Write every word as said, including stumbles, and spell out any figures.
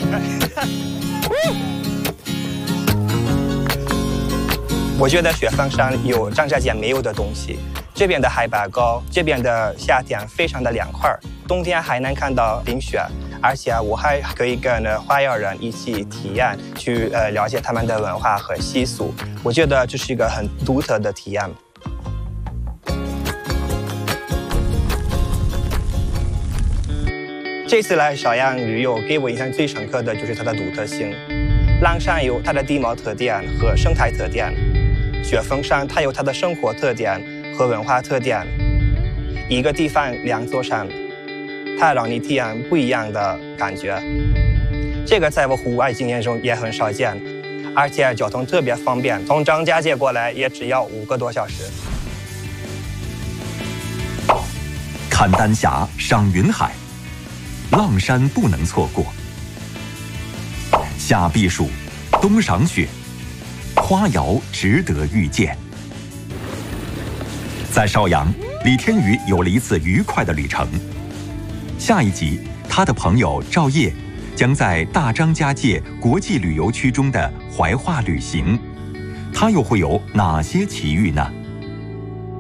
我觉得雪峰山有张家界没有的东西。这边的海拔高，这边的夏天非常的凉快，冬天还能看到冰雪，而且我还可以跟华侨人一起体验，去呃了解他们的文化和习俗。我觉得这是一个很独特的体验。这次来邵阳旅游，给我印象最深刻的就是它的独特性。狼山有它的地貌特点和生态特点，雪峰山它有它的生活特点和文化特点。一个地方两座山，它让你体验不一样的感觉。这个在我户外经验中也很少见，而且交通特别方便，从张家界过来也只要五个多小时。 看丹霞，赏云海，浪山不能错过。夏避暑，冬赏雪，花瑶值得遇见。在邵阳，李天宇有了一次愉快的旅程。下一集，他的朋友赵烨将在大张家界国际旅游区中的怀化旅行，他又会有哪些奇遇呢？